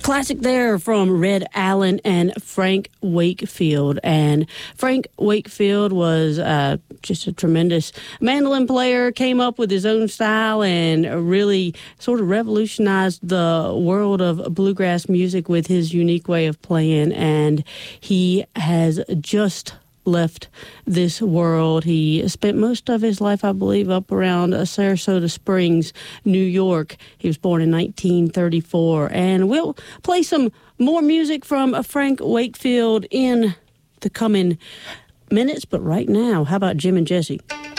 classic there from Red Allen and Frank Wakefield. And Frank Wakefield was just a tremendous mandolin player, came up with his own style and really sort of revolutionized the world of bluegrass music with his unique way of playing. And he has just left this world. He spent most of his life, I believe, up around Sarasota Springs, New York. He was born in 1934. And we'll play some more music from Frank Wakefield in the coming minutes. But right now, how about Jim and Jesse?